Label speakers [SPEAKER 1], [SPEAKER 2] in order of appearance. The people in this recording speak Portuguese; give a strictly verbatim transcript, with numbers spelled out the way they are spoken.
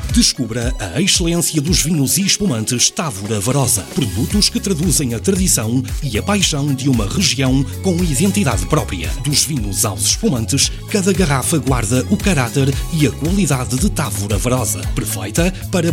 [SPEAKER 1] Descubra a excelência dos vinhos e espumantes Távora Varosa. Produtos que traduzem a tradição e a paixão de uma região com identidade própria. Dos vinhos aos espumantes, cada garrafa guarda o caráter e a qualidade de Távora Varosa. Perfeita para